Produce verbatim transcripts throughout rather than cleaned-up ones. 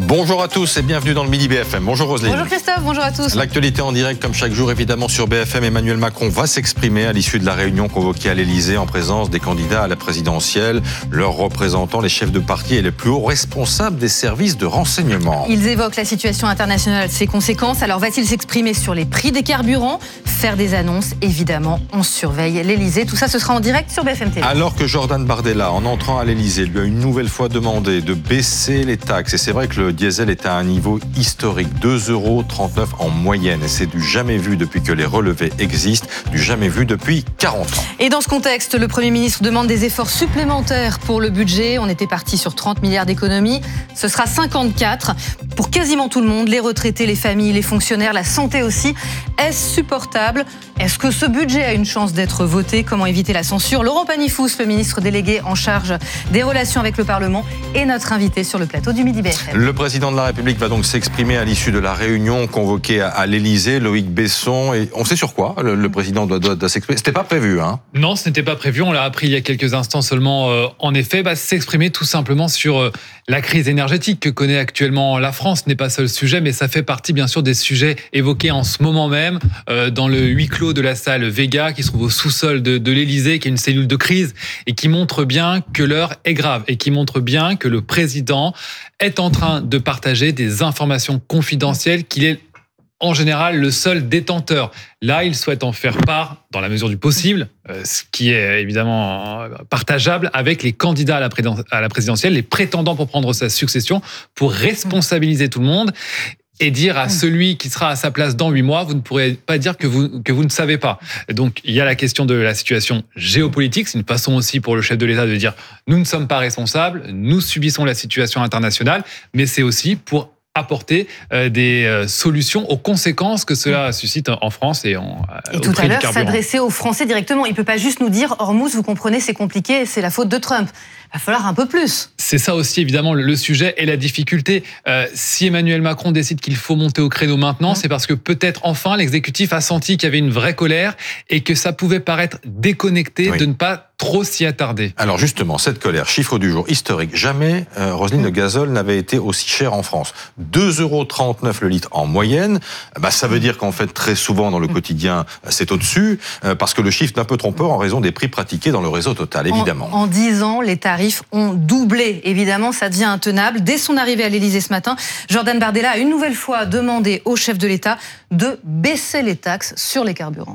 Bonjour à tous et bienvenue dans le Midi B F M. Bonjour Roselyne. Bonjour Christophe, bonjour à tous. L'actualité en direct comme chaque jour évidemment sur B F M. Emmanuel Macron va s'exprimer à l'issue de la réunion convoquée à l'Elysée en présence des candidats à la présidentielle, leurs représentants, les chefs de parti et les plus hauts responsables des services de renseignement. Ils évoquent la situation internationale, ses conséquences. Alors va-t-il s'exprimer sur les prix des carburants, faire des annonces? Évidemment, on surveille l'Elysée. Tout ça, ce sera en direct sur B F M T V. Alors que Jordan Bardella, en entrant à l'Elysée, lui a une nouvelle fois demandé de baisser les taxes. Et c'est vrai que le diesel est à un niveau historique, deux euros trente-neuf en moyenne. Et c'est du jamais vu depuis que les relevés existent, du jamais vu depuis quarante ans. Et dans ce contexte, le Premier ministre demande des efforts supplémentaires pour le budget. On était parti sur trente milliards d'économies. Ce sera cinquante-quatre pour quasiment tout le monde, les retraités, les familles, les fonctionnaires, la santé aussi. Est-ce supportable? Est-ce que ce budget a une chance d'être voté? Comment éviter la censure? Laurent Panifoux, le ministre délégué en charge des relations avec le Parlement, est notre invité sur le plateau du Midi B F M. Le président de la République va donc s'exprimer à l'issue de la réunion convoquée à l'Elysée. Loïc Besson, et on sait sur quoi le, le président doit, doit, doit s'exprimer. C'était pas prévu, hein? Non, ce n'était pas prévu. On l'a appris il y a quelques instants seulement. Euh, en effet, bah, s'exprimer tout simplement sur euh, la crise énergétique que connaît actuellement la France. Ce n'est pas seul sujet, mais ça fait partie bien sûr des sujets évoqués en ce moment même euh, dans le huis clos de la salle Vega qui se trouve au sous-sol de, de l'Elysée, qui est une cellule de crise et qui montre bien que l'heure est grave et qui montre bien que le président est en train de partager des informations confidentielles qu'il est en général le seul détenteur. Là, il souhaite en faire part, dans la mesure du possible, euh, ce qui est évidemment partageable avec les candidats à la, présidentielle, à la présidentielle, les prétendants pour prendre sa succession, pour responsabiliser tout le monde et dire à celui qui sera à sa place dans huit mois, vous ne pourrez pas dire que vous, que vous ne savez pas. Donc, il y a la question de la situation géopolitique. C'est une façon aussi pour le chef de l'État de dire nous ne sommes pas responsables, nous subissons la situation internationale, mais c'est aussi pour apporter euh, des euh, solutions aux conséquences que cela suscite en France et en euh, Et tout à l'heure, s'adresser aux Français directement. Il ne peut pas juste nous dire Hormuz, vous comprenez, c'est compliqué, c'est la faute de Trump. Il va falloir un peu plus. C'est ça aussi, évidemment, le sujet et la difficulté. Euh, si Emmanuel Macron décide qu'il faut monter au créneau maintenant, mmh. c'est parce que peut-être enfin l'exécutif a senti qu'il y avait une vraie colère et que ça pouvait paraître déconnecté oui. de ne pas trop s'y attarder. Alors justement, cette colère, chiffre du jour historique. Jamais, euh, Roselyne, mmh. le gazole n'avait été aussi cher en France. deux euros trente-neuf le litre en moyenne. Bah, ça veut dire qu'en fait, très souvent dans le mmh. quotidien, c'est au-dessus, euh, parce que le chiffre est un peu trompeur en raison des prix pratiqués dans le réseau Total, évidemment. En, en dix ans, les tarifs ont doublé. Évidemment, ça devient intenable. Dès son arrivée à l'Elysée ce matin, Jordan Bardella a une nouvelle fois demandé au chef de l'État de baisser les taxes sur les carburants.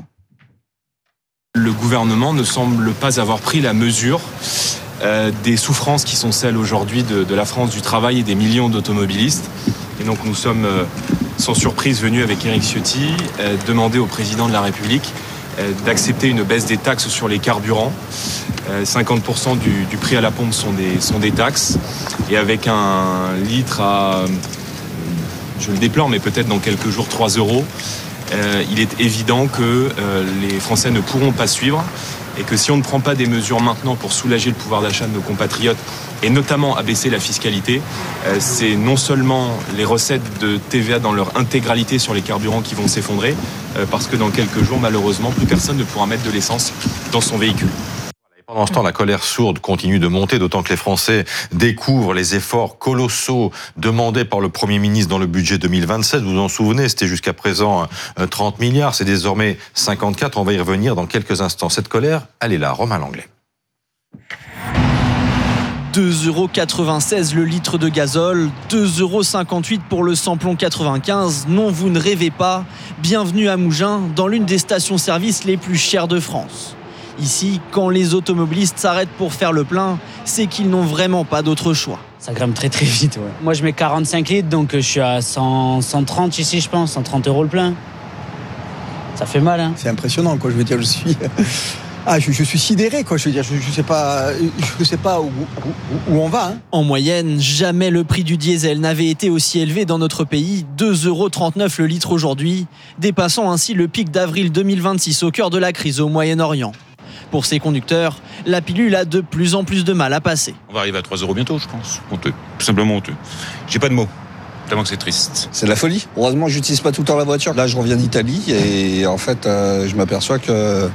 Le gouvernement ne semble pas avoir pris la mesure euh, des souffrances qui sont celles aujourd'hui de, de la France du travail et des millions d'automobilistes. Et donc nous sommes euh, sans surprise venus avec Éric Ciotti euh, demander au président de la République euh, d'accepter une baisse des taxes sur les carburants. Euh, cinquante pour cent du, du prix à la pompe sont des, sont des taxes. Et avec un litre à, je le déplore, mais peut-être dans quelques jours, trois euros, Euh, il est évident que euh, les Français ne pourront pas suivre et que si on ne prend pas des mesures maintenant pour soulager le pouvoir d'achat de nos compatriotes et notamment abaisser la fiscalité, euh, c'est non seulement les recettes de T V A dans leur intégralité sur les carburants qui vont s'effondrer, euh, parce que dans quelques jours, malheureusement, plus personne ne pourra mettre de l'essence dans son véhicule. Pendant ce temps, la colère sourde continue de monter, d'autant que les Français découvrent les efforts colossaux demandés par le Premier ministre dans le budget deux mille vingt-sept. Vous vous en souvenez, c'était jusqu'à présent trente milliards, c'est désormais cinquante-quatre. On va y revenir dans quelques instants. Cette colère, elle est là. Romain Langlais. deux euros quatre-vingt-seize le litre de gazole, deux euros cinquante-huit pour le samplon quatre-vingt-quinze. Non, vous ne rêvez pas. Bienvenue à Mougins, dans l'une des stations-service les plus chères de France. Ici, quand les automobilistes s'arrêtent pour faire le plein, c'est qu'ils n'ont vraiment pas d'autre choix. Ça grimpe très très vite, ouais. Moi je mets quarante-cinq litres, donc je suis à cent, cent trente ici, je pense, cent trente euros le plein. Ça fait mal, hein. C'est impressionnant, quoi. Je veux dire, je suis... Ah, je, je suis sidéré, quoi. Je veux dire, je, je sais pas, je sais pas où, où, où on va, hein. En moyenne, jamais le prix du diesel n'avait été aussi élevé dans notre pays. deux euros trente-neuf le litre aujourd'hui, dépassant ainsi le pic d'avril deux mille vingt-six au cœur de la crise au Moyen-Orient. Pour ces conducteurs, la pilule a de plus en plus de mal à passer. On va arriver à trois euros bientôt, je pense. Honteux. Tout simplement honteux. J'ai pas de mots. Tellement que c'est triste. C'est de la folie. Heureusement, j'utilise pas tout le temps la voiture. Là, je reviens d'Italie et en fait, euh, je m'aperçois que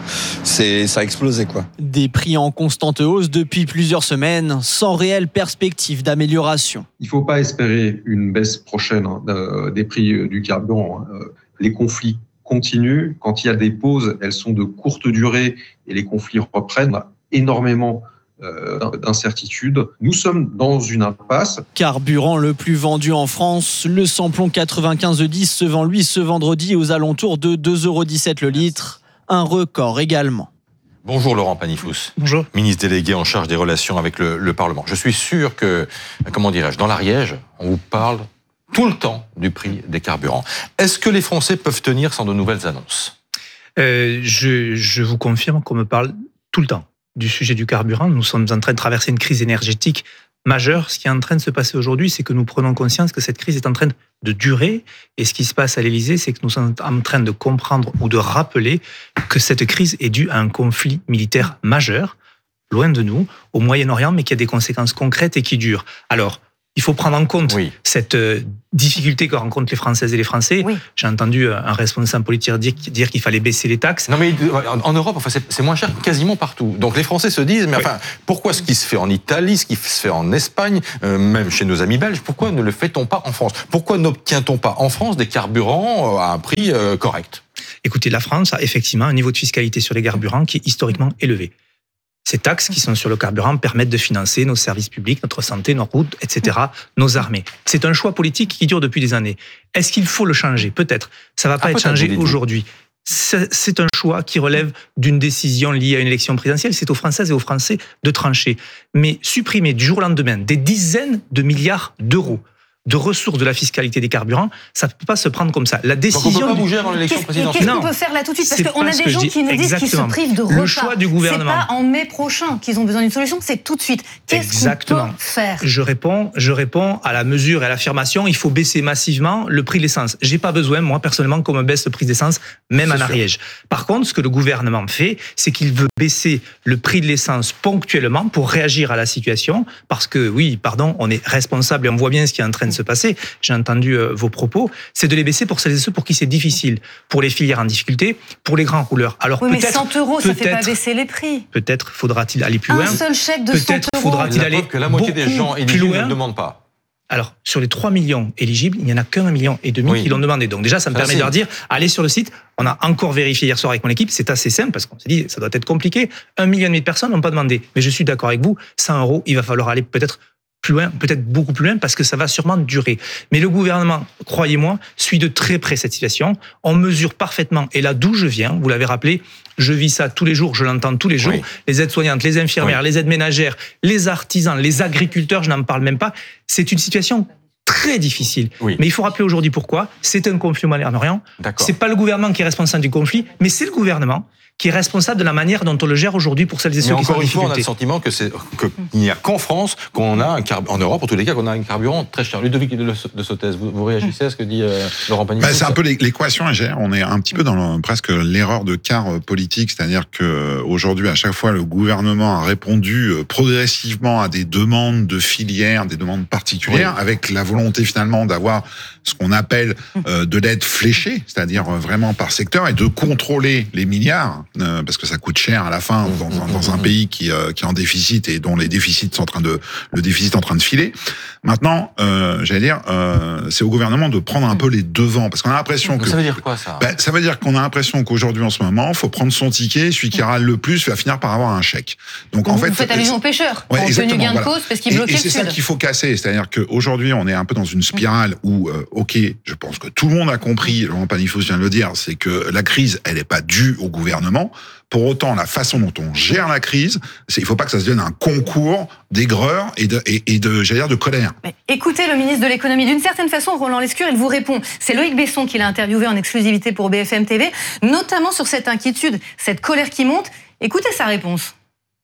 c'est, ça a explosé, quoi. Des prix en constante hausse depuis plusieurs semaines, sans réelle perspective d'amélioration. Il ne faut pas espérer une baisse prochaine hein, des prix du carburant. Les conflits continuent. Quand il y a des pauses, elles sont de courte durée et les conflits reprennent. On a énormément d'incertitudes. Nous sommes dans une impasse. Carburant le plus vendu en France, le samplon quatre-vingt-quinze E dix se vend lui ce vendredi aux alentours de deux euros dix-sept le litre. Un record également. Bonjour Laurent Panifous. Bonjour. Ministre délégué en charge des relations avec le, le Parlement. Je suis sûr que, comment dirais-je, dans l'Ariège, on vous parle tout le temps du prix des carburants. Est-ce que les Français peuvent tenir sans de nouvelles annonces ? euh, je, je vous confirme qu'on me parle tout le temps du sujet du carburant. Nous sommes en train de traverser une crise énergétique majeure. Ce qui est en train de se passer aujourd'hui, c'est que nous prenons conscience que cette crise est en train de durer. Et ce qui se passe à l'Élysée, c'est que nous sommes en train de comprendre ou de rappeler que cette crise est due à un conflit militaire majeur, loin de nous, au Moyen-Orient, mais qui a des conséquences concrètes et qui durent. Alors, il faut prendre en compte oui. cette difficulté que rencontrent les Françaises et les Français. Oui. J'ai entendu un responsable politique dire, dire qu'il fallait baisser les taxes. Non mais en Europe, enfin, c'est moins cher quasiment partout. Donc les Français se disent, mais oui. enfin, pourquoi ce qui se fait en Italie, ce qui se fait en Espagne, euh, même chez nos amis belges, pourquoi ne le fait-on pas en France ? Pourquoi n'obtient-on pas en France des carburants à un prix euh, correct ? Écoutez, la France a effectivement un niveau de fiscalité sur les carburants qui est historiquement élevé. Ces taxes qui sont sur le carburant permettent de financer nos services publics, notre santé, nos routes, et cetera, nos armées. C'est un choix politique qui dure depuis des années. Est-ce qu'il faut le changer ? Peut-être. Ça ne va pas ah, être changé aujourd'hui. C'est un choix qui relève d'une décision liée à une élection présidentielle. C'est aux Françaises et aux Français de trancher. Mais supprimer du jour au lendemain des dizaines de milliards d'euros de ressources de la fiscalité des carburants, ça ne peut pas se prendre comme ça. La décision. Donc on ne peut pas bouger avant l'élection présidentielle. Qu'est-ce qu'on peut faire là tout de suite ? Parce qu'on a des gens qui nous disent qu'ils se privent de repas. Le choix du gouvernement. C'est pas en mai prochain qu'ils ont besoin d'une solution, c'est tout de suite. Qu'est-ce qu'on peut faire ? Je réponds, je réponds à la mesure et à l'affirmation. Il faut baisser massivement le prix de l'essence. J'ai pas besoin, moi personnellement, qu'on me baisse le prix de l'essence, même en Ariège. Par contre, ce que le gouvernement fait, c'est qu'il veut baisser le prix de l'essence ponctuellement pour réagir à la situation. Parce que oui, pardon, on est responsable et on voit bien ce qui est en train de se passer. J'ai entendu euh, vos propos. C'est de les baisser pour celles et ceux pour qui c'est difficile, pour les filières en difficulté, pour les grands rouleurs. Alors oui, peut-être, mais cent euros, ça ne fait pas baisser les prix. Peut-être faudra-t-il aller plus Un loin. Un seul chèque de peut-être cent euros. Faudra-t-il aller que la moitié des gens éligibles ne le demandent pas. Alors, sur les trois millions éligibles, il n'y en a qu'un million et demi oui. qui l'ont demandé. Donc déjà, ça me Merci. permet de leur dire, allez sur le site. On a encore vérifié hier soir avec mon équipe. C'est assez simple parce qu'on s'est dit, ça doit être compliqué. Un million et demi de personnes n'ont pas demandé. Mais je suis d'accord avec vous, cent euros, il va falloir aller peut-être plus loin, peut-être beaucoup plus loin, parce que ça va sûrement durer. Mais le gouvernement, croyez-moi, suit de très près cette situation. On mesure parfaitement, et là d'où je viens, vous l'avez rappelé, je vis ça tous les jours, je l'entends tous les jours, oui. les aides-soignantes, les infirmières, oui. les aides-ménagères, les artisans, les agriculteurs, je n'en parle même pas. C'est une situation très difficile. Oui. Mais il faut rappeler aujourd'hui pourquoi. C'est un conflit au Moyen-Orient. C'est pas le gouvernement qui est responsable du conflit, mais c'est le gouvernement qui est responsable de la manière dont on le gère aujourd'hui pour celles et ceux qui sont en difficulté. Encore une fois, on a le sentiment que c'est qu'il n'y a qu'en France qu'on a un carburant, en Europe en tous les cas, qu'on a un carburant très cher. Ludovic de Sottès, vous, vous réagissez à ce que dit euh, Laurent Panifous ? Bah, c'est un peu l'équation à gérer. On est un petit peu dans le, presque l'erreur de quart politique, c'est-à-dire que aujourd'hui, à chaque fois, le gouvernement a répondu progressivement à des demandes de filières, des demandes particulières, oui. avec la volonté finalement d'avoir ce qu'on appelle euh, de l'aide fléchée, c'est-à-dire vraiment par secteur, et de contrôler les milliards. Euh, parce que ça coûte cher à la fin dans, dans, dans un pays qui, euh, qui est en déficit et dont les déficits sont en train de le déficit est en train de filer. Maintenant, euh, j'allais dire, euh, c'est au gouvernement de prendre un peu les devants, parce qu'on a l'impression que ça veut dire quoi ça bah, ça veut dire qu'on a l'impression qu'aujourd'hui en ce moment, faut prendre son ticket, celui qui râle le plus va finir par avoir un chèque. Donc en fait, vous faites allusion aux pêcheurs, ouais, en tenu gain de cause, parce qu'ils bloquaient le Sud. Et c'est ça qu'il faut casser, c'est-à-dire qu'aujourd'hui on est un peu dans une spirale où, euh, ok, je pense que tout le monde a compris, Laurent Panifous vient de le dire, c'est que la crise, elle n'est pas due au gouvernement. Pour autant, la façon dont on gère la crise, c'est, il ne faut pas que ça se devienne un concours d'aigreur et de, et, et de, j'allais dire, de colère. Mais écoutez le ministre de l'économie. D'une certaine façon, Roland Lescure, il vous répond. C'est Loïc Besson qui l'a interviewé en exclusivité pour B F M T V, notamment sur cette inquiétude, cette colère qui monte. Écoutez sa réponse.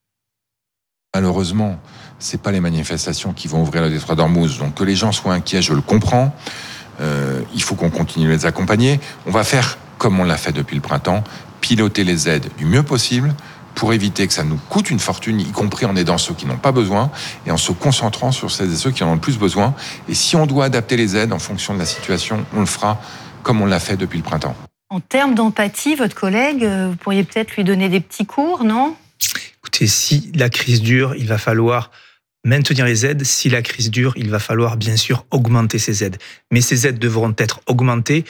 Malheureusement, c'est pas les manifestations qui vont ouvrir le détroit d'Ormuz. Donc que les gens soient inquiets, je le comprends. Euh, il faut qu'on continue de les accompagner. On va faire comme on l'a fait depuis le printemps, piloter les aides du mieux possible pour éviter que ça nous coûte une fortune, y compris en aidant ceux qui n'ont pas besoin et en se concentrant sur celles et ceux qui en ont le plus besoin. Et si on doit adapter les aides en fonction de la situation, on le fera comme on l'a fait depuis le printemps. En termes d'empathie, votre collègue, vous pourriez peut-être lui donner des petits cours, non ? Écoutez, si la crise dure, il va falloir maintenir les aides. Si la crise dure, il va falloir bien sûr augmenter ces aides. Mais ces aides devront être augmentées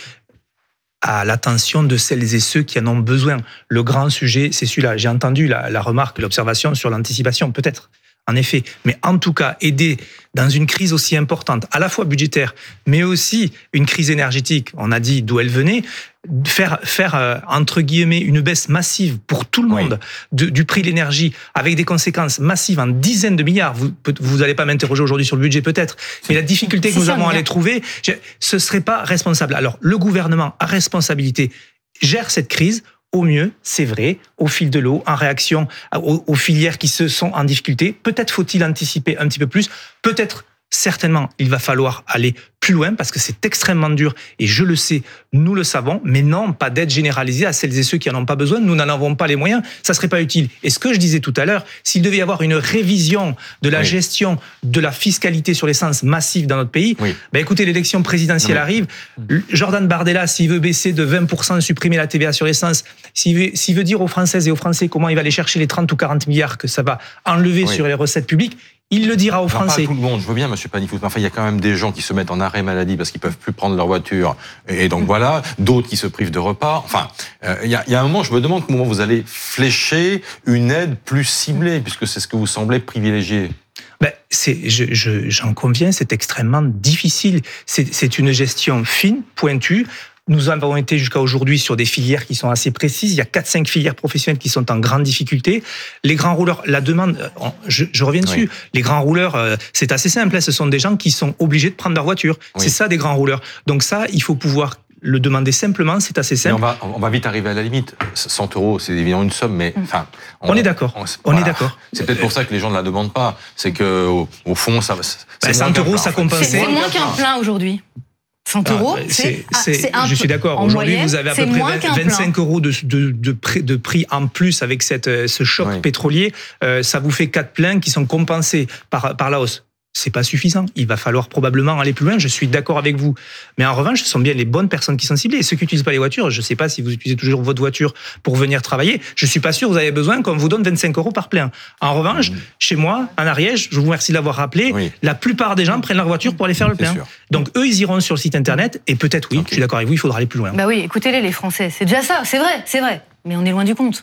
à l'attention de celles et ceux qui en ont besoin. Le grand sujet, c'est celui-là. J'ai entendu la, la remarque, l'observation sur l'anticipation, peut-être. En effet, mais en tout cas, aider dans une crise aussi importante, à la fois budgétaire, mais aussi une crise énergétique, on a dit d'où elle venait, faire, faire euh, entre guillemets, une baisse massive pour tout le monde oui. de, du prix de l'énergie, avec des conséquences massives en dizaines de milliards. Vous vous n'allez pas m'interroger aujourd'hui sur le budget peut-être, mais la difficulté que nous avons à les trouver, ce ne serait pas responsable. Alors, le gouvernement a responsabilité, gère cette crise, au mieux, c'est vrai, au fil de l'eau, en réaction aux, aux filières qui se sont en difficulté. Peut-être faut-il anticiper un petit peu plus. Peut-être, certainement, il va falloir aller plus loin parce que c'est extrêmement dur et je le sais, nous le savons, mais non, pas d'aide généralisée à celles et ceux qui n'en ont pas besoin. Nous n'en avons pas les moyens, ça serait pas utile. Et ce que je disais tout à l'heure, s'il devait y avoir une révision de la oui. gestion de la fiscalité sur l'essence massive dans notre pays, oui. ben écoutez, l'élection présidentielle mais... arrive. Jordan Bardella, s'il veut baisser de vingt pour cent, supprimer la T V A sur l'essence, s'il veut, s'il veut dire aux Françaises et aux Français comment il va aller chercher les trente ou quarante milliards que ça va enlever oui. sur les recettes publiques, il le dira aux Alors, Français. Pas tout le monde, je veux bien, monsieur Panifout, mais enfin, il y a quand même des gens qui se mettent en arrêt maladie parce qu'ils peuvent plus prendre leur voiture. Et donc voilà, d'autres qui se privent de repas. Enfin, euh, il y a, il y a un moment, je me demande comment vous allez flécher une aide plus ciblée, puisque c'est ce que vous semblez privilégier. Ben, c'est, je, je, j'en conviens, c'est extrêmement difficile. C'est, c'est une gestion fine, pointue. Nous avons été jusqu'à aujourd'hui sur des filières qui sont assez précises. Il y a quatre cinq filières professionnelles qui sont en grande difficulté. Les grands rouleurs, la demande, je, je reviens dessus, oui. les grands rouleurs, c'est assez simple. Ce sont des gens qui sont obligés de prendre leur voiture. Oui. C'est ça, des grands rouleurs. Donc ça, il faut pouvoir le demander simplement, c'est assez simple. Mais on va, on va vite arriver à la limite. cent euros, c'est évidemment une somme, mais enfin. On, on est d'accord. On, on voilà. est d'accord. C'est peut-être pour ça que les gens ne la demandent pas. C'est que au, au fond, ça. Ben, cent euros, ça compense. C'est moins qu'un plein aujourd'hui. cent euros, ah, c'est, c'est, c'est un je suis d'accord. Aujourd'hui, moyenne, vous avez à peu près vingt-cinq euros de, de, de, prix, de prix en plus avec cette, ce choc oui. pétrolier. Euh, ça vous fait quatre pleins qui sont compensés par, par la hausse. C'est pas suffisant. Il va falloir probablement aller plus loin. Je suis d'accord avec vous. Mais en revanche, ce sont bien les bonnes personnes qui sont ciblées. Et ceux qui n'utilisent pas les voitures, je ne sais pas si vous utilisez toujours votre voiture pour venir travailler. Je suis pas sûr que vous avez besoin qu'on vous donne vingt-cinq euros par plein. En revanche, mmh. chez moi, en Ariège, je vous remercie de l'avoir rappelé, oui. la plupart des gens prennent leur voiture pour aller faire le plein. Donc eux, ils iront sur le site internet et peut-être, oui, okay. je suis d'accord avec vous, il faudra aller plus loin. Bah oui, écoutez-les, les Français. C'est déjà ça. C'est vrai, c'est vrai. Mais on est loin du compte.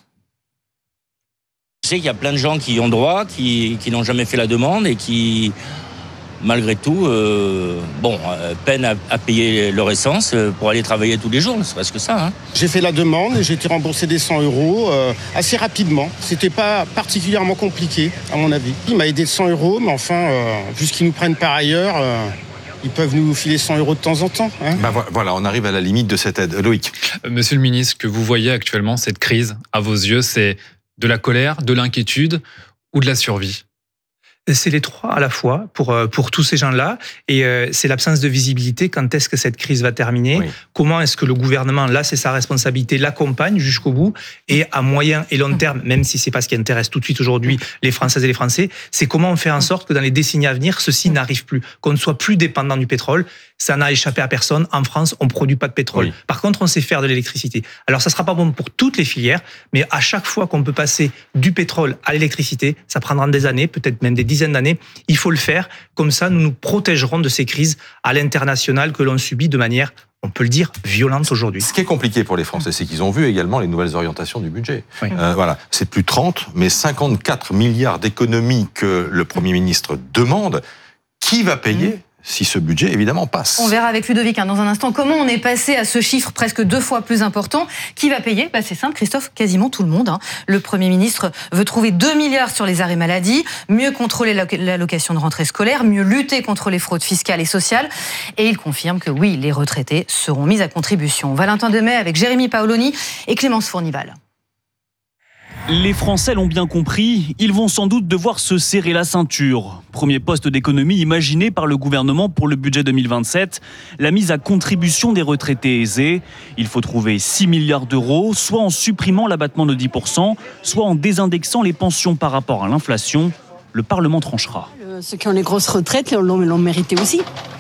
Je sais qu'il y a plein de gens qui y ont droit, qui, qui n'ont jamais fait la demande et qui... malgré tout, euh, bon, euh, peine à, à payer leur essence pour aller travailler tous les jours, c'est presque ça. Hein. J'ai fait la demande et j'ai été remboursé des cent euros euh, assez rapidement. C'était pas particulièrement compliqué, à mon avis. Il m'a aidé de cent euros, mais enfin, euh, vu ce qu'ils nous prennent par ailleurs, euh, ils peuvent nous filer cent euros de temps en temps. Hein. Ben voilà, on arrive à la limite de cette aide. Loïc. Monsieur le ministre, que vous voyez actuellement, cette crise, à vos yeux, c'est de la colère, de l'inquiétude ou de la survie ? C'est les trois à la fois pour pour tous ces gens-là et euh, c'est l'absence de visibilité. Quand est-ce que cette crise va terminer ? Oui. Comment est-ce que le gouvernement, là c'est sa responsabilité, l'accompagne jusqu'au bout et à moyen et long terme, même si c'est pas ce qui intéresse tout de suite aujourd'hui les Françaises et les Français, c'est comment on fait en sorte que dans les décennies à venir, ceci n'arrive plus, qu'on ne soit plus dépendant du pétrole. Ça n'a échappé à personne. En France, on produit pas de pétrole. Oui. Par contre, on sait faire de l'électricité. Alors ça sera pas bon pour toutes les filières, mais à chaque fois qu'on peut passer du pétrole à l'électricité, ça prendra des années, peut-être même des dizaines d'années, il faut le faire. Comme ça, nous nous protégerons de ces crises à l'international que l'on subit de manière, on peut le dire, violente aujourd'hui. Ce qui est compliqué pour les Français, c'est qu'ils ont vu également les nouvelles orientations du budget. Oui. Euh, voilà, c'est plus trente, mais cinquante-quatre milliards d'économies que le Premier ministre demande. Qui va payer ? Mmh. Si ce budget, évidemment, passe. On verra avec Ludovic hein, dans un instant comment on est passé à ce chiffre presque deux fois plus important. Qui va payer ? Bah, c'est simple, Christophe, quasiment tout le monde. Hein. Le Premier ministre veut trouver deux milliards sur les arrêts maladie, mieux contrôler l'allocation de rentrée scolaire, mieux lutter contre les fraudes fiscales et sociales. Et il confirme que oui, les retraités seront mis à contribution. Valentin Demey avec Jérémy Paoloni et Clémence Fournival. Les Français l'ont bien compris, ils vont sans doute devoir se serrer la ceinture. Premier poste d'économie imaginé par le gouvernement pour le budget deux mille vingt-sept, la mise à contribution des retraités aisés. Il faut trouver six milliards d'euros, soit en supprimant l'abattement de dix pour cent, soit en désindexant les pensions par rapport à l'inflation. Le Parlement tranchera. Ceux qui ont les grosses retraites l'ont, l'ont mérité aussi.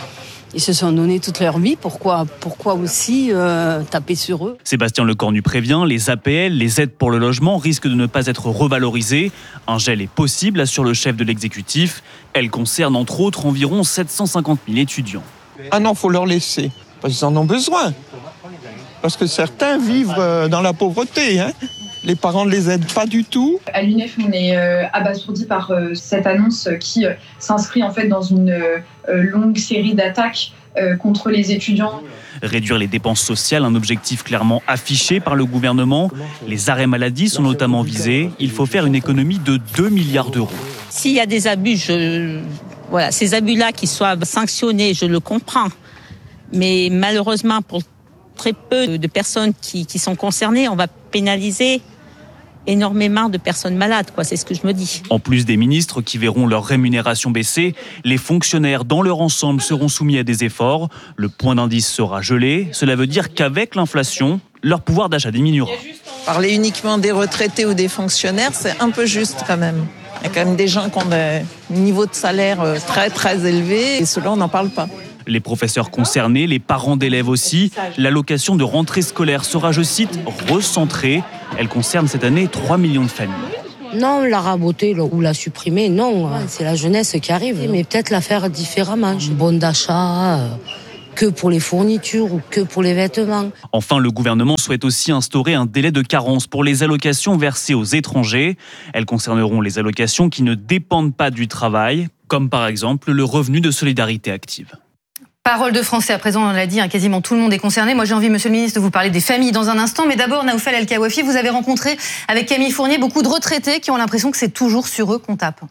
Ils se sont donnés toute leur vie, pourquoi, pourquoi aussi euh, taper sur eux? Sébastien Lecornu prévient, les A P L, les aides pour le logement risquent de ne pas être revalorisées. Un gel est possible, assure le chef de l'exécutif. Elle concerne entre autres environ sept cent cinquante mille étudiants. Ah non, il faut leur laisser, parce qu'ils en ont besoin. Parce que certains vivent dans la pauvreté, hein. Les parents ne les aident pas du tout. À l'U N E F, on est euh, abasourdi par euh, cette annonce qui euh, s'inscrit en fait dans une euh, longue série d'attaques euh, contre les étudiants. Réduire les dépenses sociales, un objectif clairement affiché par le gouvernement. Les arrêts maladie sont notamment visés. Il faut faire une économie de deux milliards d'euros. S'il y a des abus, je... voilà, ces abus-là qui soient sanctionnés, je le comprends. Mais malheureusement, pour très peu de personnes qui, qui sont concernées, on va pénaliser énormément de personnes malades, quoi. C'est ce que je me dis. En plus des ministres qui verront leur rémunération baisser, les fonctionnaires dans leur ensemble seront soumis à des efforts. Le point d'indice sera gelé. Cela veut dire qu'avec l'inflation, leur pouvoir d'achat diminuera. Parler uniquement des retraités ou des fonctionnaires, c'est un peu juste quand même. Il y a quand même des gens qui ont un niveau de salaire très très élevé et ceux-là, on n'en parle pas. Les professeurs concernés, les parents d'élèves aussi. L'allocation de rentrée scolaire sera, je cite, recentrée. Elle concerne cette année trois millions de familles. Non, la raboter ou la supprimer, non. C'est la jeunesse qui arrive. Mais peut-être la faire différemment. Bon d'achat, que pour les fournitures ou que pour les vêtements. Enfin, le gouvernement souhaite aussi instaurer un délai de carence pour les allocations versées aux étrangers. Elles concerneront les allocations qui ne dépendent pas du travail, comme par exemple le revenu de solidarité active. Parole de français, à présent on l'a dit, hein, quasiment tout le monde est concerné. Moi j'ai envie, monsieur le ministre, de vous parler des familles dans un instant. Mais d'abord, Naoufal El-Kawafi, vous avez rencontré avec Camille Fournier beaucoup de retraités qui ont l'impression que c'est toujours sur eux qu'on tape.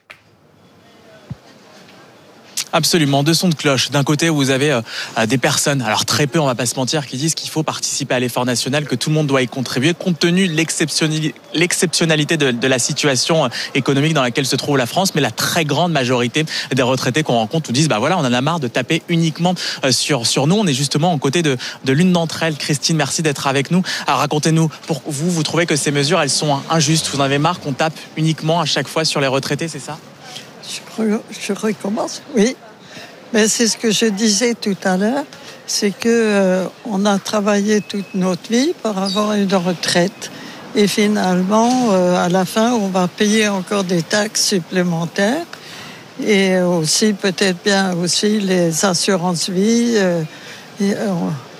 Absolument, deux sons de cloche. D'un côté, vous avez euh, des personnes, alors très peu, on va pas se mentir, qui disent qu'il faut participer à l'effort national, que tout le monde doit y contribuer, compte tenu de l'exceptionnalité de, de la situation économique dans laquelle se trouve la France. Mais la très grande majorité des retraités qu'on rencontre nous disent, bah voilà, on en a marre de taper uniquement sur sur nous. On est justement aux côtés de, de l'une d'entre elles. Christine, merci d'être avec nous. Alors racontez-nous, pour vous, vous trouvez que ces mesures, elles sont injustes? Vous en avez marre qu'on tape uniquement à chaque fois sur les retraités, c'est ça? Je, je recommence, oui. Mais c'est ce que je disais tout à l'heure, c'est que euh, on a travaillé toute notre vie pour avoir une retraite. Et finalement, euh, à la fin, on va payer encore des taxes supplémentaires. Et aussi, peut-être bien aussi, les assurances-vie. Euh, et, euh,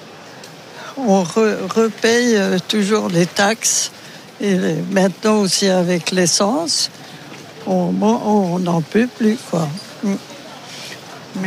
on re, repaye euh, toujours les taxes. Et les, maintenant aussi avec l'essence. On n'en peut plus, quoi. Mais...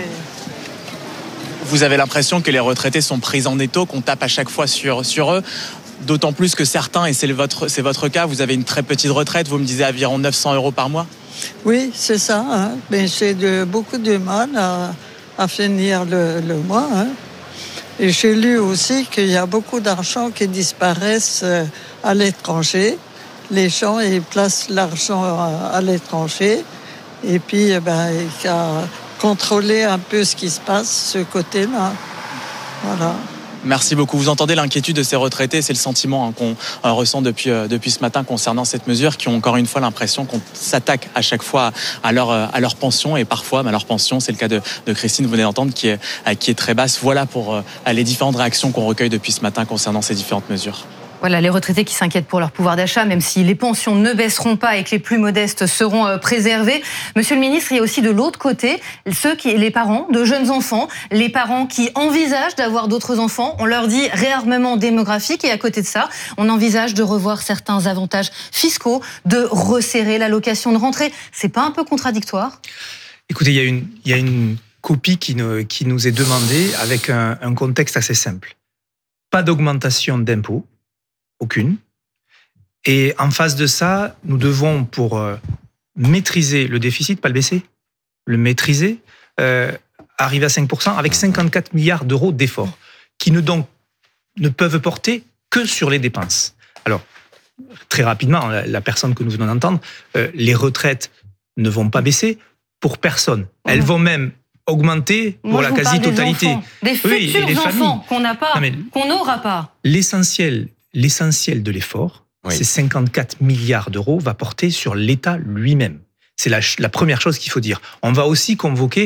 Vous avez l'impression que les retraités sont pris en étau, qu'on tape à chaque fois sur, sur eux, d'autant plus que certains, et c'est votre, c'est votre cas, vous avez une très petite retraite, vous me disiez environ neuf cents euros par mois. Oui, c'est ça, hein. Mais j'ai de, beaucoup de mal à, à finir le, le mois. Hein. Et j'ai lu aussi qu'il y a beaucoup d'argent qui disparaissent à l'étranger. Les gens, ils placent l'argent à, à l'étranger. Et puis, eh ben, il y a contrôler un peu ce qui se passe, ce côté-là. Voilà. Merci beaucoup. Vous entendez l'inquiétude de ces retraités, c'est le sentiment hein, qu'on euh, ressent depuis, euh, depuis ce matin concernant cette mesure, qui ont encore une fois l'impression qu'on s'attaque à chaque fois à leur, à leur pension, et parfois bah, leur pension, c'est le cas de, de Christine, vous venez d'entendre, qui est, qui est très basse. Voilà pour euh, les différentes réactions qu'on recueille depuis ce matin concernant ces différentes mesures. Voilà, les retraités qui s'inquiètent pour leur pouvoir d'achat, même si les pensions ne baisseront pas et que les plus modestes seront préservés. Monsieur le ministre, il y a aussi de l'autre côté ceux qui, les parents de jeunes enfants, les parents qui envisagent d'avoir d'autres enfants. On leur dit réarmement démographique, et à côté de ça, on envisage de revoir certains avantages fiscaux, de resserrer l'allocation de rentrée. C'est pas un peu contradictoire? Écoutez, il y a une, il y a une copie qui, ne, qui nous est demandée avec un, un contexte assez simple. Pas d'augmentation d'impôts. Aucune. Et en face de ça, nous devons, pour euh, maîtriser le déficit, pas le baisser, le maîtriser, euh, arriver à cinq pour cent avec cinquante-quatre milliards d'euros d'efforts, qui ne, donc, ne peuvent porter que sur les dépenses. Alors, très rapidement, la, la personne que nous venons d'entendre, euh, les retraites ne vont pas baisser pour personne. Elles vont même augmenter pour Moi, la quasi-totalité. Des, des oui, futurs les enfants qu'on n'a pas, non, qu'on n'aura pas. L'essentiel L'essentiel de l'effort, oui. ces cinquante-quatre milliards d'euros, va porter sur l'État lui-même. C'est la, la première chose qu'il faut dire. On va aussi convoquer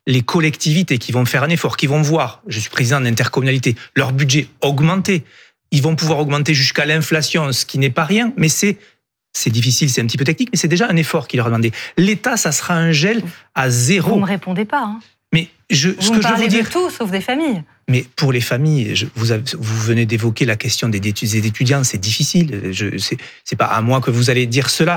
les collectivités qui vont faire un effort, qui vont voir, je suis président d'intercommunalité, leur budget augmenter. Ils vont pouvoir augmenter jusqu'à l'inflation, ce qui n'est pas rien, mais c'est, c'est difficile, c'est un petit peu technique, mais c'est déjà un effort qui leur est demandé. L'État, ça sera un gel à zéro. Vous ne me répondez pas. Hein. Mais je, vous ce me que je veux vous dire, de tout, sauf des familles. Mais pour les familles, je, vous, avez, vous venez d'évoquer la question des, des étudiants, c'est difficile. Je, c'est, c'est pas à moi que vous allez dire cela.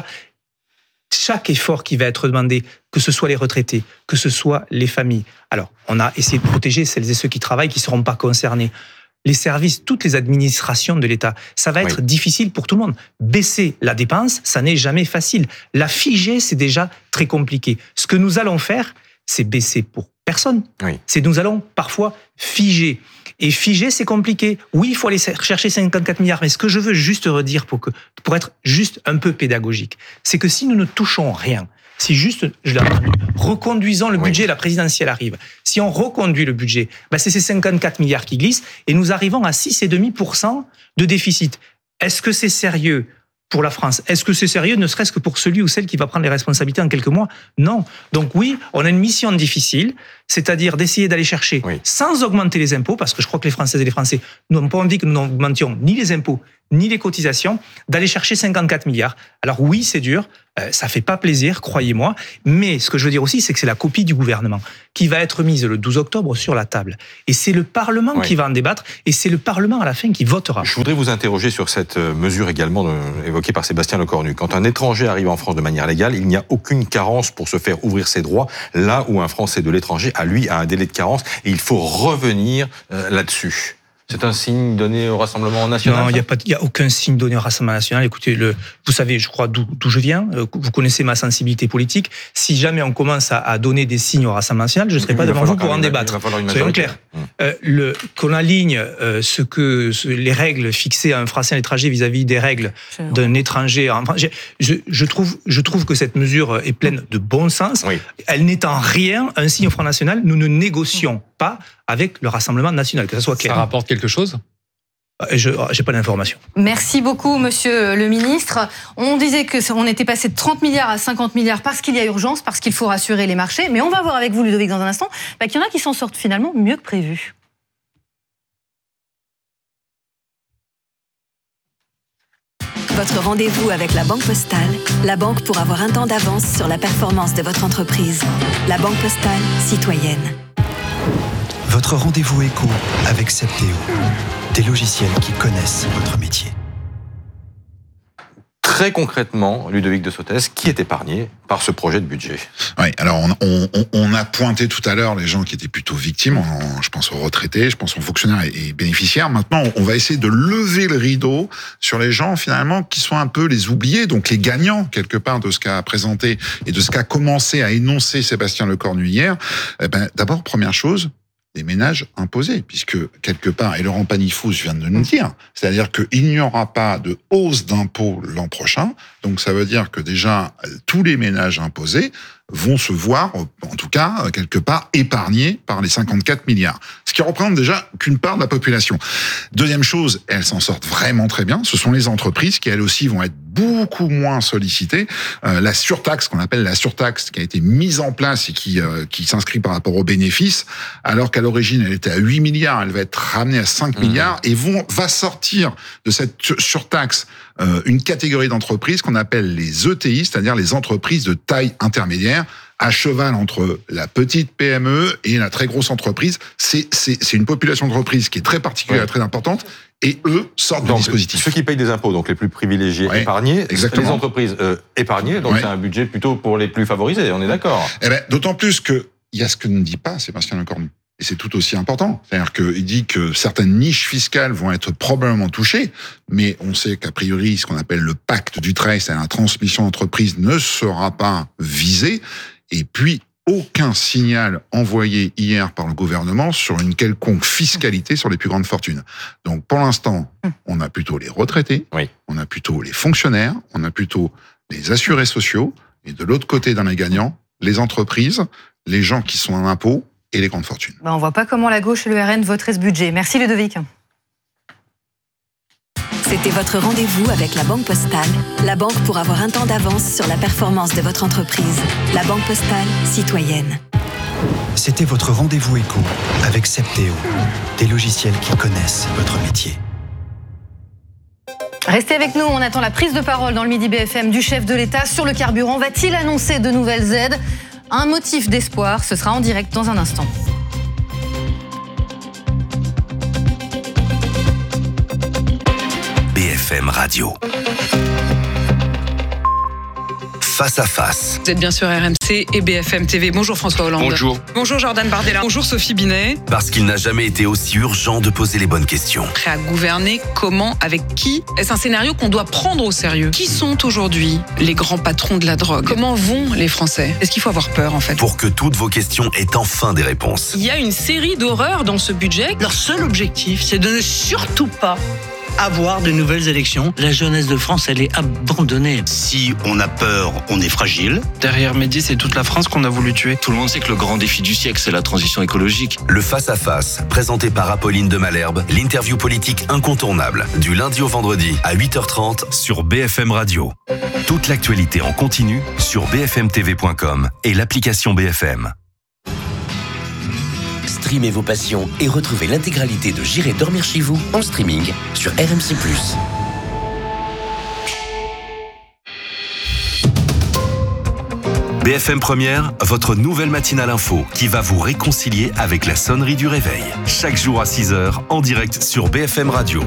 Chaque effort qui va être demandé, que ce soit les retraités, que ce soit les familles. Alors, on a essayé de protéger celles et ceux qui travaillent, qui ne seront pas concernés. Les services, toutes les administrations de l'État, ça va être oui. difficile pour tout le monde. Baisser la dépense, ça n'est jamais facile. La figer, c'est déjà très compliqué. Ce que nous allons faire, c'est baisser pour personne. Oui. C'est nous allons parfois figer. Et figer, c'est compliqué. Oui, il faut aller chercher cinquante-quatre milliards, mais ce que je veux juste redire pour, que, pour être juste un peu pédagogique, c'est que si nous ne touchons rien, si juste, je l'ai entendu, reconduisons le budget, oui. la présidentielle arrive. Si on reconduit le budget, ben c'est ces cinquante-quatre milliards qui glissent et nous arrivons à six virgule cinq pour cent de déficit. Est-ce que c'est sérieux pour la France? Est-ce que c'est sérieux, ne serait-ce que pour celui ou celle qui va prendre les responsabilités en quelques mois? Non. Donc oui, on a une mission difficile, c'est-à-dire d'essayer d'aller chercher, oui. sans augmenter les impôts, parce que je crois que les Françaises et les Français n'ont pas envie que nous n'augmentions ni les impôts, ni les cotisations, d'aller chercher cinquante-quatre milliards. Alors oui, c'est dur, euh, ça fait pas plaisir, croyez-moi, mais ce que je veux dire aussi, c'est que c'est la copie du gouvernement qui va être mise le douze octobre sur la table. Et c'est le Parlement oui. qui va en débattre, et c'est le Parlement à la fin qui votera. Je voudrais vous interroger sur cette mesure également de, évoquée par Sébastien Lecornu. Quand un étranger arrive en France de manière légale, il n'y a aucune carence pour se faire ouvrir ses droits, là où un Français de l'étranger, à lui, a un délai de carence, et il faut revenir euh, là-dessus. C'est un signe donné au Rassemblement national? Non, il n'y a pas, il y a aucun signe donné au Rassemblement national. Écoutez, le, vous savez, je crois d'où, d'où je viens. Vous connaissez ma sensibilité politique. Si jamais on commence à, à donner des signes au Rassemblement national, je ne serai pas devant vous pour en débattre. Soyons clairs. Euh, le, qu'on aligne euh, ce que ce, les règles fixées à un Français à l'étranger vis-à-vis des règles d'un étranger. En, je, je, je trouve, je trouve que cette mesure est pleine de bon sens. Oui. Elle n'est en rien un signe au Front national. Nous ne négocions pas avec le Rassemblement national, que ça soit clair. Ça rapporte quelque chose ? Je n'ai pas d'informations. Merci beaucoup, monsieur le ministre. On disait qu'on était passé de trente milliards à cinquante milliards parce qu'il y a urgence, parce qu'il faut rassurer les marchés. Mais on va voir avec vous, Ludovic, dans un instant, bah, qu'il y en a qui s'en sortent finalement mieux que prévu. Votre rendez-vous avec la Banque Postale, la banque pour avoir un temps d'avance sur la performance de votre entreprise. La Banque Postale citoyenne. Votre rendez-vous éco avec Septéo, des logiciels qui connaissent votre métier. Très concrètement, Ludovic de Sotez, qui est épargné par ce projet de budget? Oui, alors on, on, on a pointé tout à l'heure les gens qui étaient plutôt victimes, en, je pense aux retraités, je pense aux fonctionnaires et, et bénéficiaires. Maintenant, on va essayer de lever le rideau sur les gens finalement qui sont un peu les oubliés, donc les gagnants quelque part de ce qu'a présenté et de ce qu'a commencé à énoncer Sébastien Lecornu hier. Eh ben, d'abord, première chose, des ménages imposés, puisque quelque part, et Laurent Panifoux vient de nous dire, c'est-à-dire qu'il n'y aura pas de hausse d'impôts l'an prochain, donc ça veut dire que déjà, tous les ménages imposés vont se voir, en tout cas, quelque part, épargnés par les cinquante-quatre milliards. Ce qui représente déjà qu'une part de la population. Deuxième chose, elles s'en sortent vraiment très bien, ce sont les entreprises qui, elles aussi, vont être beaucoup moins sollicitées. Euh, la surtaxe, qu'on appelle la surtaxe, qui a été mise en place et qui, euh, qui s'inscrit par rapport aux bénéfices, alors qu'à l'origine, elle était à huit milliards, elle va être ramenée à cinq mmh. milliards, et vont, va sortir de cette surtaxe euh, une catégorie d'entreprises qu'on appelle les E T I, c'est-à-dire les entreprises de taille intermédiaire, à cheval entre la petite P M E et la très grosse entreprise. C'est, c'est, c'est une population d'entreprises qui est très particulière, ouais. très importante, et eux sortent donc, du dispositif. Ceux qui payent des impôts, donc les plus privilégiés, ouais, épargnés, exactement. Les entreprises euh, épargnées, donc ouais. c'est un budget plutôt pour les plus favorisés, on est d'accord. Eh ben, d'autant plus que il y a ce que ne dit pas Sébastien Lecornu. Et c'est tout aussi important. C'est-à-dire qu'il dit que certaines niches fiscales vont être probablement touchées, mais on sait qu'a priori, ce qu'on appelle le pacte du trait, c'est-à-dire la transmission d'entreprise, ne sera pas visé. Et puis, aucun signal envoyé hier par le gouvernement sur une quelconque fiscalité sur les plus grandes fortunes. Donc, pour l'instant, on a plutôt les retraités, oui. on a plutôt les fonctionnaires, on a plutôt les assurés sociaux, et de l'autre côté, dans les gagnants, les entreprises, les gens qui sont en impôts, et les grandes fortunes. Ben on ne voit pas comment la gauche et le R N voteraient ce budget. Merci Ludovic. C'était votre rendez-vous avec la Banque Postale, la banque pour avoir un temps d'avance sur la performance de votre entreprise. La Banque Postale citoyenne. C'était votre rendez-vous éco avec Septéo, des logiciels qui connaissent votre métier. Restez avec nous, on attend la prise de parole dans le Midi B F M du chef de l'État sur le carburant. Va-t-il annoncer de nouvelles aides ? Un motif d'espoir, ce sera en direct dans un instant. B F M Radio. Face à face. Vous êtes bien sur R M C et B F M T V. Bonjour François Hollande. Bonjour. Bonjour Jordan Bardella. Bonjour Sophie Binet. Parce qu'il n'a jamais été aussi urgent de poser les bonnes questions. Prêt à gouverner, comment, avec qui ? Est-ce un scénario qu'on doit prendre au sérieux ? Qui sont aujourd'hui les grands patrons de la drogue ? Comment vont les Français ? Est-ce qu'il faut avoir peur en fait ? Pour que toutes vos questions aient enfin des réponses. Il y a une série d'horreurs dans ce budget. Leur seul objectif, c'est de ne surtout pas avoir de nouvelles élections. La jeunesse de France, elle est abandonnée. Si on a peur, on est fragile. Derrière Mehdi, c'est toute la France qu'on a voulu tuer. Tout le monde sait que le grand défi du siècle, c'est la transition écologique. Le face-à-face, présenté par Apolline de Malherbe, l'interview politique incontournable, du lundi au vendredi à huit heures trente sur B F M Radio. Toute l'actualité en continu sur b f m t v point com et l'application B F M. Streamez vos passions et retrouvez l'intégralité de J'irai dormir chez vous en streaming sur R M C plus. B F M Première, votre nouvelle matinale info qui va vous réconcilier avec la sonnerie du réveil. Chaque jour à six heures, en direct sur B F M Radio.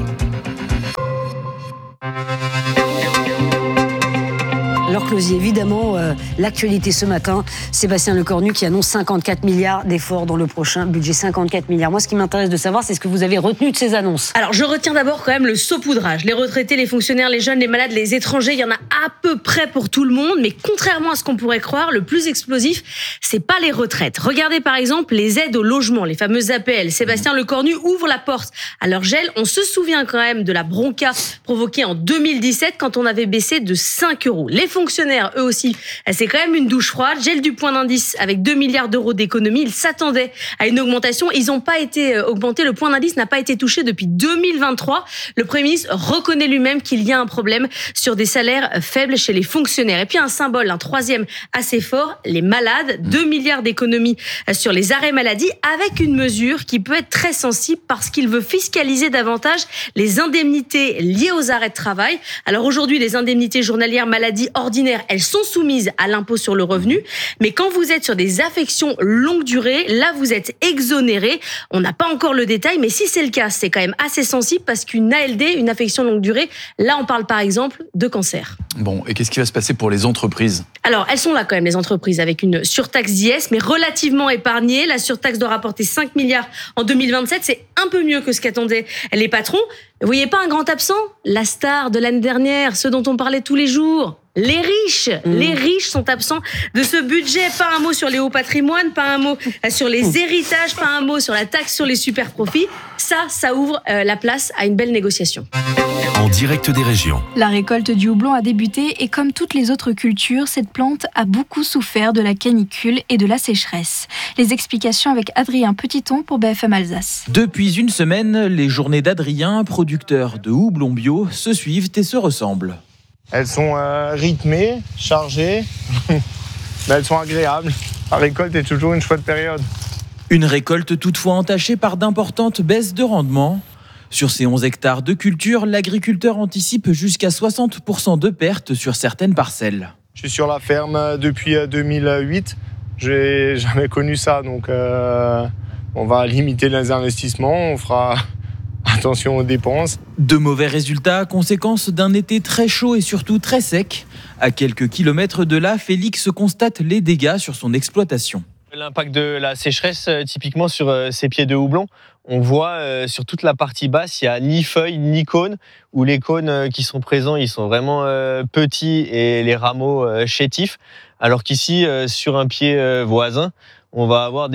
Laure Closier, évidemment, euh, l'actualité ce matin, Sébastien Lecornu qui annonce cinquante-quatre milliards d'efforts dans le prochain budget. cinquante-quatre milliards. Moi, ce qui m'intéresse de savoir, c'est ce que vous avez retenu de ces annonces. Alors, je retiens d'abord quand même le saupoudrage. Les retraités, les fonctionnaires, les jeunes, les malades, les étrangers, il y en a à peu près pour tout le monde. Mais contrairement à ce qu'on pourrait croire, le plus explosif, c'est pas les retraites. Regardez par exemple les aides au logement, les fameuses A P L. Sébastien Lecornu ouvre la porte à leur gel. On se souvient quand même de la bronca provoquée en deux mille dix-sept quand on avait baissé de cinq euros. Les fonctionnaires, eux aussi, c'est quand même une douche froide. Gel du point d'indice avec deux milliards d'euros d'économie. Ils s'attendaient à une augmentation. Ils n'ont pas été augmentés. Le point d'indice n'a pas été touché depuis deux mille vingt-trois. Le Premier ministre reconnaît lui-même qu'il y a un problème sur des salaires faibles chez les fonctionnaires. Et puis un symbole, un troisième assez fort, les malades. deux milliards d'économies sur les arrêts maladie avec une mesure qui peut être très sensible parce qu'il veut fiscaliser davantage les indemnités liées aux arrêts de travail. Alors aujourd'hui, les indemnités journalières maladie ordinaires, elles sont soumises à l'impôt sur le revenu. Mais quand vous êtes sur des affections longue durée, là, vous êtes exonéré. On n'a pas encore le détail, mais si c'est le cas, c'est quand même assez sensible parce qu'une A L D, une affection longue durée, là, on parle par exemple de cancer. Bon, et qu'est-ce qui va se passer pour les entreprises ? Alors, elles sont là quand même, les entreprises, avec une surtaxe d'I S, mais relativement épargnée. La surtaxe doit rapporter cinq milliards en deux mille vingt-sept. C'est un peu mieux que ce qu'attendaient les patrons. Vous voyez pas un grand absent ? La star de l'année dernière, ceux dont on parlait tous les jours. Les riches, mmh. les riches sont absents de ce budget. Pas un mot sur les hauts patrimoines, pas un mot sur les héritages, pas un mot sur la taxe sur les super profits. Ça, ça ouvre euh, la place à une belle négociation. En direct des régions. La récolte du houblon a débuté et comme toutes les autres cultures, cette plante a beaucoup souffert de la canicule et de la sécheresse. Les explications avec Adrien Petiton pour B F M Alsace. Depuis une semaine, les journées d'Adrien, producteur de houblon bio, se suivent et se ressemblent. Elles sont euh, rythmées, chargées, mais elles sont agréables. La récolte est toujours une chouette période. Une récolte toutefois entachée par d'importantes baisses de rendement. Sur ces onze hectares de culture, l'agriculteur anticipe jusqu'à soixante pour cent de pertes sur certaines parcelles. Je suis sur la ferme depuis deux mille huit. Je n'ai jamais connu ça, donc euh, on va limiter les investissements, on fera attention aux dépenses. De mauvais résultats, conséquence d'un été très chaud et surtout très sec. À quelques kilomètres de là, Félix constate les dégâts sur son exploitation. L'impact de la sécheresse, typiquement sur ces pieds de houblon, on voit euh, sur toute la partie basse, il n'y a ni feuilles ni cônes, où les cônes euh, qui sont présents, ils sont vraiment euh, petits et les rameaux euh, chétifs, alors qu'ici, euh, sur un pied euh, voisin, on va avoir des...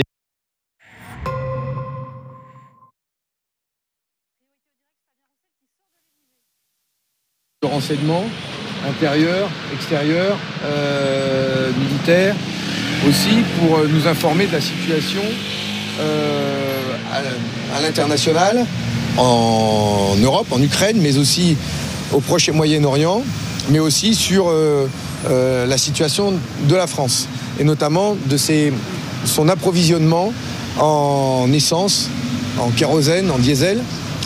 Le renseignement, intérieur, extérieur, euh, militaire, aussi pour nous informer de la situation euh, à, à l'international, en Europe, en Ukraine, mais aussi au Proche et Moyen-Orient, mais aussi sur euh, euh, la situation de la France, et notamment de ses son approvisionnement en essence, en kérosène, en diesel.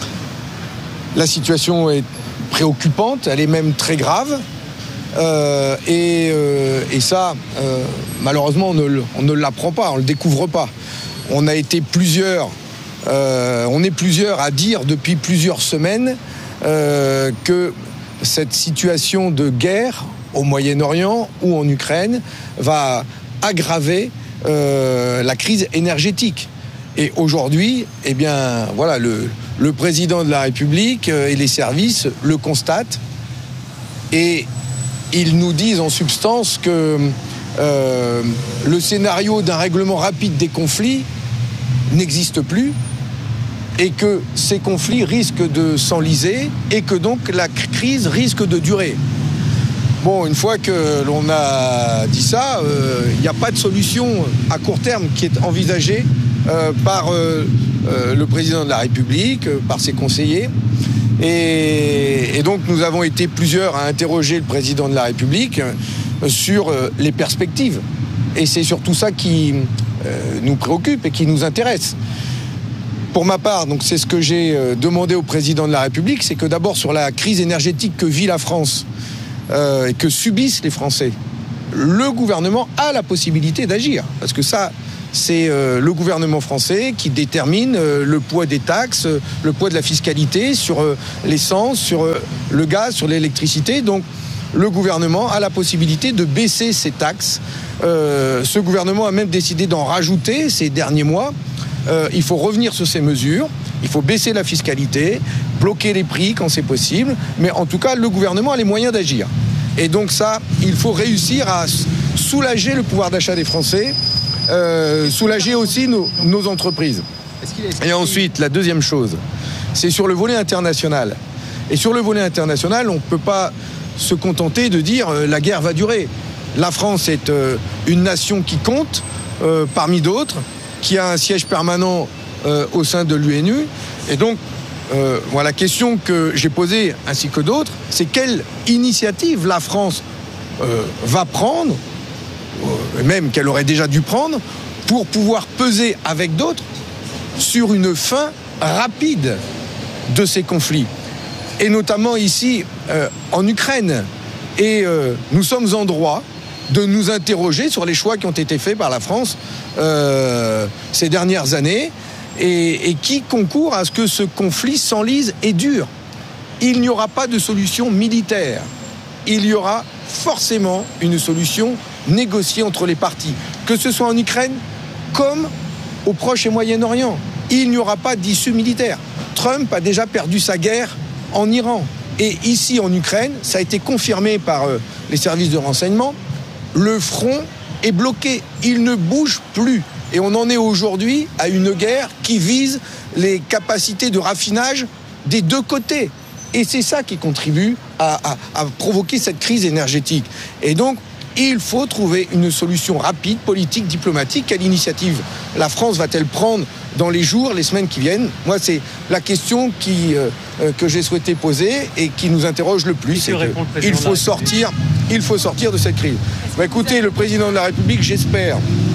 La situation est préoccupante, elle est même très grave. Euh, et, euh, et ça, euh, malheureusement, on ne, on ne l'apprend pas, on ne le découvre pas. On a été plusieurs, euh, on est plusieurs à dire depuis plusieurs semaines euh, que cette situation de guerre au Moyen-Orient ou en Ukraine va aggraver euh, la crise énergétique. Et aujourd'hui, eh bien, voilà, le, le président de la République et les services le constatent et ils nous disent en substance que euh, le scénario d'un règlement rapide des conflits n'existe plus et que ces conflits risquent de s'enliser et que donc la crise risque de durer. Bon, une fois que l'on a dit ça, il euh, n'y a pas de solution à court terme qui est envisagée euh, par euh, euh, le président de la République, euh, par ses conseillers. Et, et donc nous avons été plusieurs à interroger le président de la République euh, sur euh, les perspectives. Et c'est surtout ça qui euh, nous préoccupe et qui nous intéresse. Pour ma part, donc c'est ce que j'ai euh, demandé au président de la République, c'est que d'abord sur la crise énergétique que vit la France euh, et que subissent les Français, le gouvernement a la possibilité d'agir. Parce que ça, c'est euh, le gouvernement français qui détermine euh, le poids des taxes, euh, le poids de la fiscalité sur euh, l'essence, sur euh, le gaz, sur l'électricité. Donc le gouvernement a la possibilité de baisser ces taxes. Euh, ce gouvernement a même décidé d'en rajouter ces derniers mois. Euh, il faut revenir sur ces mesures, il faut baisser la fiscalité, bloquer les prix quand c'est possible, mais en tout cas, le gouvernement a les moyens d'agir. Et donc ça, il faut réussir à soulager le pouvoir d'achat des Français, euh, soulager aussi nos, nos entreprises. Et ensuite, la deuxième chose, c'est sur le volet international. Et sur le volet international, on ne peut pas se contenter de dire euh, la guerre va durer. La France est euh, une nation qui compte, euh, parmi d'autres, qui a un siège permanent euh, au sein de l'U N U. Et donc, euh, voilà, la question que j'ai posée, ainsi que d'autres, c'est quelle initiative la France euh, va prendre, euh, même qu'elle aurait déjà dû prendre, pour pouvoir peser avec d'autres sur une fin rapide de ces conflits. Et notamment ici, euh, en Ukraine. Et euh, nous sommes en droit de nous interroger sur les choix qui ont été faits par la France euh, ces dernières années et, et qui concourent à ce que ce conflit s'enlise et dure. Il n'y aura pas de solution militaire. Il y aura forcément une solution négociée entre les parties, que ce soit en Ukraine comme au Proche et Moyen-Orient. Il n'y aura pas d'issue militaire. Trump a déjà perdu sa guerre en Iran. Et ici, en Ukraine, ça a été confirmé par euh, les services de renseignement, le front est bloqué, il ne bouge plus. Et on en est aujourd'hui à une guerre qui vise les capacités de raffinage des deux côtés. Et c'est ça qui contribue à, à, à provoquer cette crise énergétique. Et donc, il faut trouver une solution rapide, politique, diplomatique. Quelle initiative la France va-t-elle prendre dans les jours, les semaines qui viennent? Moi, c'est la question qui, euh, que j'ai souhaité poser et qui nous interroge le plus. C'est que il faut sortir, il faut sortir de cette crise. Bah, écoutez, le président de la République, j'espère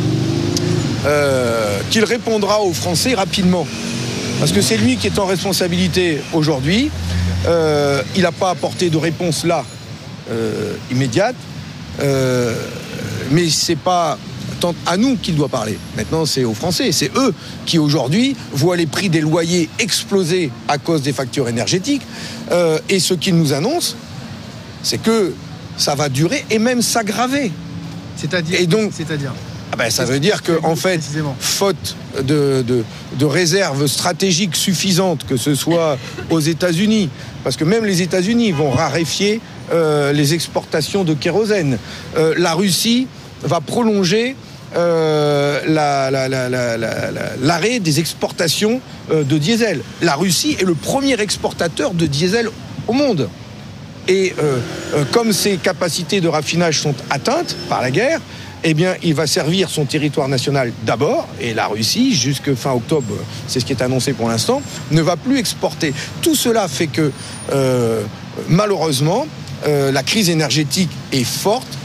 euh, qu'il répondra aux Français rapidement. Parce que c'est lui qui est en responsabilité aujourd'hui. Euh, il n'a pas apporté de réponse là, euh, immédiate. Euh, mais c'est pas tant à nous qu'il doit parler. Maintenant, c'est aux Français. C'est eux qui, aujourd'hui, voient les prix des loyers exploser à cause des factures énergétiques. Euh, et ce qu'ils nous annoncent, c'est que ça va durer et même s'aggraver. C'est-à-dire Et donc, c'est-à-dire ah ben, ça veut dire que, en fait, faute de, de, de réserves stratégiques suffisantes, que ce soit aux États-Unis, parce que même les États-Unis vont raréfier euh, les exportations de kérosène. Euh, la Russie va prolonger euh, la, la, la, la, la, l'arrêt des exportations euh, de diesel. La Russie est le premier exportateur de diesel au monde. Et euh, euh, comme ses capacités de raffinage sont atteintes par la guerre, eh bien, il va servir son territoire national d'abord, et la Russie, jusque fin octobre, c'est ce qui est annoncé pour l'instant, ne va plus exporter. Tout cela fait que, euh, malheureusement, euh, la crise énergétique est forte,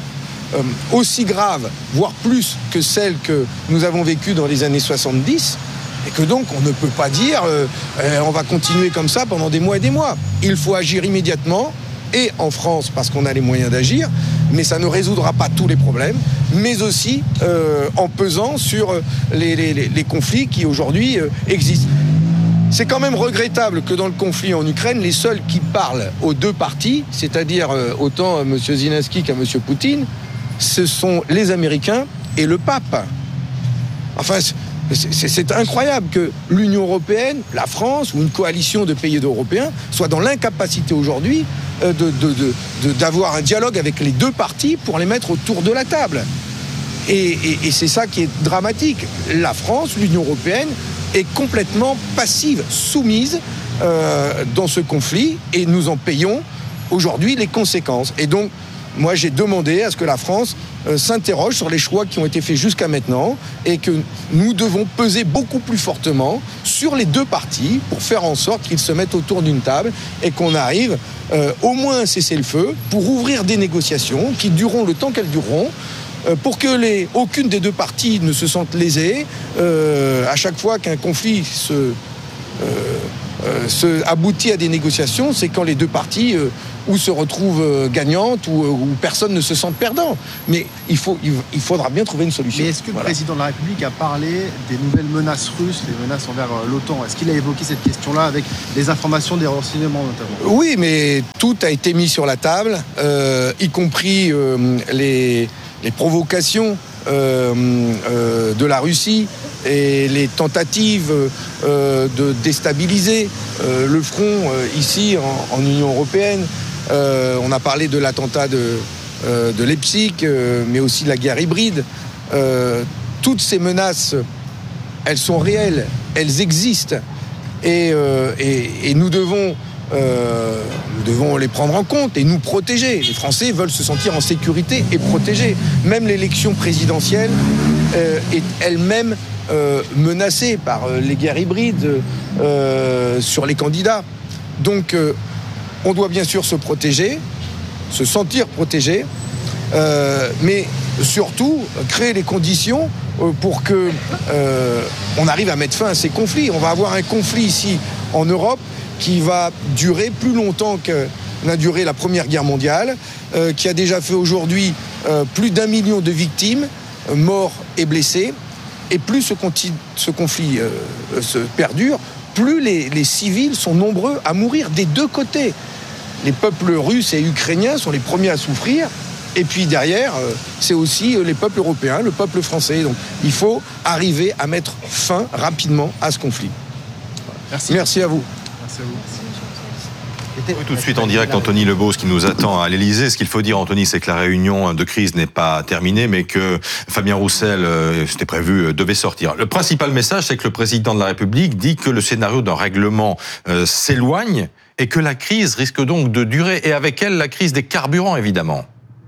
euh, aussi grave, voire plus que celle que nous avons vécue dans les années soixante-dix, et que donc on ne peut pas dire euh, euh, on va continuer comme ça pendant des mois et des mois. Il faut agir immédiatement, et en France parce qu'on a les moyens d'agir, mais ça ne résoudra pas tous les problèmes, mais aussi euh, en pesant sur les, les, les conflits qui aujourd'hui euh, existent. C'est quand même regrettable que dans le conflit en Ukraine, les seuls qui parlent aux deux parties, c'est-à-dire euh, autant à M. Zelensky qu'à M. Poutine, ce sont les Américains et le pape. Enfin, c'est, c'est incroyable que l'Union européenne, la France ou une coalition de pays européens soit dans l'incapacité aujourd'hui de, de, de, de, d'avoir un dialogue avec les deux parties pour les mettre autour de la table. Et, et, et c'est ça qui est dramatique. La France, l'Union européenne, est complètement passive, soumise euh, dans ce conflit, et nous en payons aujourd'hui les conséquences. Et donc, moi, j'ai demandé à ce que la France euh, s'interroge sur les choix qui ont été faits jusqu'à maintenant, et que nous devons peser beaucoup plus fortement sur les deux parties pour faire en sorte qu'ils se mettent autour d'une table et qu'on arrive euh, au moins à cesser le feu pour ouvrir des négociations qui dureront le temps qu'elles dureront, pour que les, aucune des deux parties ne se sente lésée. Euh, à chaque fois qu'un conflit se, euh, euh, se aboutit à des négociations, c'est quand les deux parties euh, ou se retrouvent euh, gagnantes ou, euh, ou personne ne se sent perdant. Mais il, faut, il, il faudra bien trouver une solution. Mais est-ce que voilà. le président de la République a parlé des nouvelles menaces russes, les menaces envers euh, l'OTAN? Est-ce qu'il a évoqué cette question-là avec les informations des renseignements notamment? Oui, mais tout a été mis sur la table, euh, y compris euh, les... les provocations euh, euh, de la Russie et les tentatives euh, de déstabiliser euh, le front euh, ici en, en Union européenne. Euh, on a parlé de l'attentat de, euh, de Leipzig, euh, mais aussi de la guerre hybride. Euh, toutes ces menaces, elles sont réelles, elles existent, et, euh, et, et nous devons Euh, nous devons les prendre en compte et nous protéger. Les Français veulent se sentir en sécurité et protégés. Même l'élection présidentielle euh, est elle-même euh, menacée par euh, les guerres hybrides euh, sur les candidats. Donc euh, on doit bien sûr se protéger, se sentir protégé, euh, mais surtout créer les conditions euh, pour que euh, on arrive à mettre fin à ces conflits. On va avoir un conflit ici en Europe qui va durer plus longtemps que n'a duré la Première Guerre mondiale, euh, qui a déjà fait aujourd'hui euh, plus d'un million de victimes, euh, morts et blessés. Et plus ce, conti- ce conflit euh, se perdure, plus les, les civils sont nombreux à mourir des deux côtés. Les peuples russes et ukrainiens sont les premiers à souffrir. Et puis derrière, euh, c'est aussi euh, les peuples européens, le peuple français. Donc il faut arriver à mettre fin rapidement à ce conflit. Merci. Merci à vous. Merci à vous. Oui, tout de suite en direct, Anthony Lebos qui nous attend à l'Élysée. Ce qu'il faut dire, Anthony, c'est que la réunion de crise n'est pas terminée, mais que Fabien Roussel, euh, c'était prévu, euh, devait sortir. Le principal message, c'est que le président de la République dit que le scénario d'un règlement euh, s'éloigne et que la crise risque donc de durer, et avec elle, la crise des carburants, évidemment.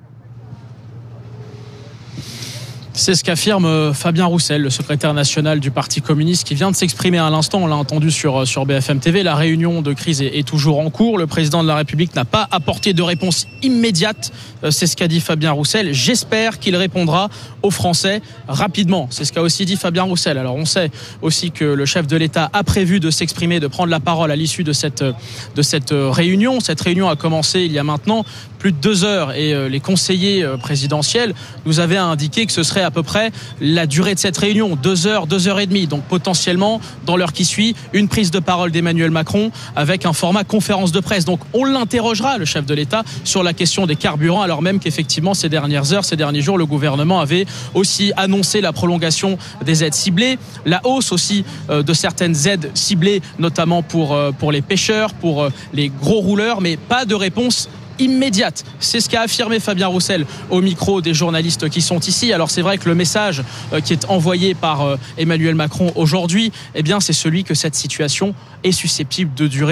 C'est ce qu'affirme Fabien Roussel, le secrétaire national du Parti communiste, qui vient de s'exprimer à l'instant. On l'a entendu sur, sur B F M T V. La réunion de crise est, est toujours en cours. Le président de la République n'a pas apporté de réponse immédiate. C'est ce qu'a dit Fabien Roussel. J'espère qu'il répondra aux Français rapidement. C'est ce qu'a aussi dit Fabien Roussel. Alors on sait aussi que le chef de l'État a prévu de s'exprimer, de prendre la parole à l'issue de cette, de cette réunion. Cette réunion a commencé il y a maintenant plus de deux heures, et les conseillers présidentiels nous avaient indiqué que ce serait à peu près la durée de cette réunion, deux heures, deux heures et demie. Donc potentiellement, dans l'heure qui suit, une prise de parole d'Emmanuel Macron avec un format conférence de presse. Donc on l'interrogera, le chef de l'État, sur la question des carburants, alors même qu'effectivement ces dernières heures, ces derniers jours, le gouvernement avait aussi annoncé la prolongation des aides ciblées, la hausse aussi de certaines aides ciblées, notamment pour, pour les pêcheurs, pour les gros rouleurs, mais pas de réponse immédiate. C'est ce qu'a affirmé Fabien Roussel au micro des journalistes qui sont ici. Alors c'est vrai que le message qui est envoyé par Emmanuel Macron aujourd'hui, eh bien c'est celui que cette situation est susceptible de durer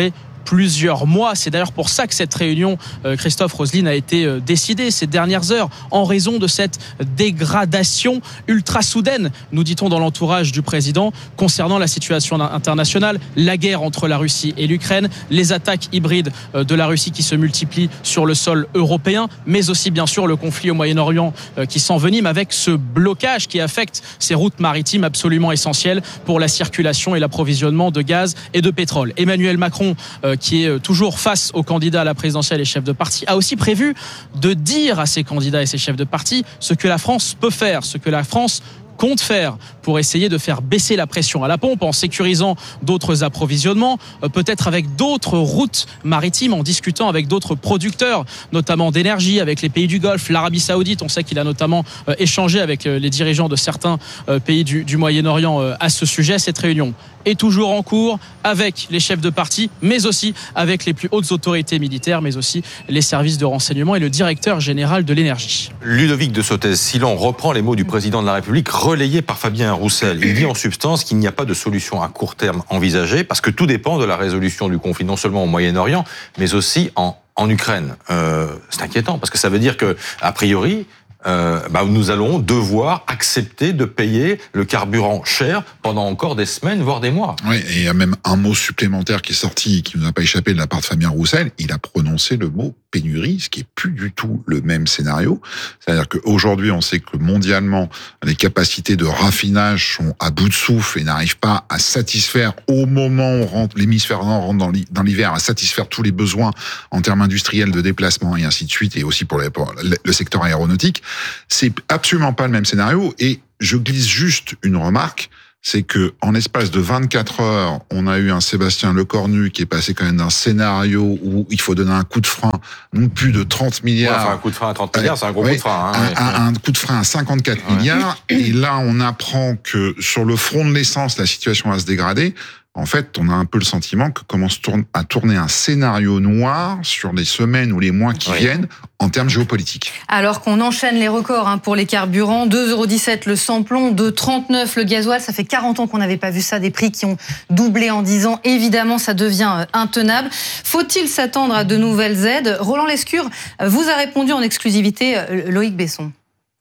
plusieurs mois. C'est d'ailleurs pour ça que cette réunion, Christophe, Roselyne, a été décidée ces dernières heures en raison de cette dégradation ultra soudaine, nous dit-on dans l'entourage du président, concernant la situation internationale, la guerre entre la Russie et l'Ukraine, les attaques hybrides de la Russie qui se multiplient sur le sol européen, mais aussi bien sûr le conflit au Moyen-Orient qui s'envenime avec ce blocage qui affecte ces routes maritimes absolument essentielles pour la circulation et l'approvisionnement de gaz et de pétrole. Emmanuel Macron, qui est toujours face aux candidats à la présidentielle et chefs de parti, a aussi prévu de dire à ses candidats et ses chefs de parti ce que la France peut faire, ce que la France compte faire pour essayer de faire baisser la pression à la pompe en sécurisant d'autres approvisionnements, peut-être avec d'autres routes maritimes, en discutant avec d'autres producteurs, notamment d'énergie, avec les pays du Golfe, l'Arabie Saoudite. On sait qu'il a notamment échangé avec les dirigeants de certains pays du, du Moyen-Orient à ce sujet. Cette réunion est toujours en cours avec les chefs de parti, mais aussi avec les plus hautes autorités militaires, mais aussi les services de renseignement et le directeur général de l'énergie. Ludovic de Sottès, si l'on reprend les mots du président de la République, relayés par Fabien Roussel, il dit en substance qu'il n'y a pas de solution à court terme envisagée, parce que tout dépend de la résolution du conflit, non seulement au Moyen-Orient, mais aussi en, en Ukraine. Euh, c'est inquiétant, parce que ça veut dire que, a priori, Euh, bah, nous allons devoir accepter de payer le carburant cher pendant encore des semaines, voire des mois. Oui, et il y a même un mot supplémentaire qui est sorti, qui ne nous a pas échappé de la part de Fabien Roussel. Il a prononcé le mot pénurie, ce qui est plus du tout le même scénario. C'est-à-dire qu'aujourd'hui, on sait que mondialement, les capacités de raffinage sont à bout de souffle et n'arrivent pas à satisfaire, au moment où on rentre, l'hémisphère nord rentre dans l'hiver, à satisfaire tous les besoins en termes industriels de déplacement et ainsi de suite, et aussi pour, les, pour le secteur aéronautique. C'est absolument pas le même scénario. Et je glisse juste une remarque, c'est que en l'espace de vingt-quatre heures, on a eu un Sébastien Lecornu qui est passé quand même d'un scénario où il faut donner un coup de frein, non plus de trente milliards. Ouais, enfin, un coup de frein à trente milliards, c'est un gros ouais, coup de frein. Hein, un, ouais. un, un coup de frein à cinquante-quatre ouais. milliards. Et là, on apprend que sur le front de l'essence, la situation va se dégrader. En fait, on a un peu le sentiment que commence à tourner un scénario noir sur les semaines ou les mois qui oui. viennent en termes géopolitiques. Alors qu'on enchaîne les records hein, pour les carburants, deux euros dix-sept le sans-plomb, deux euros trente-neuf le gasoil, ça fait quarante ans qu'on n'avait pas vu ça, des prix qui ont doublé en dix ans. Évidemment, ça devient intenable. Faut-il s'attendre à de nouvelles aides ? Roland Lescure vous a répondu en exclusivité, Loïc Besson.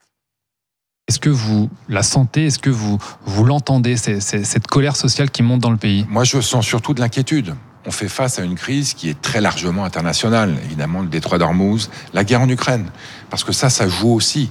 Est-ce que vous la sentez ? Est-ce que vous, vous l'entendez, c'est, c'est, cette colère sociale qui monte dans le pays ? Moi, je sens surtout de l'inquiétude. On fait face à une crise qui est très largement internationale. Évidemment, le détroit d'Ormuz, la guerre en Ukraine. Parce que ça, ça joue aussi.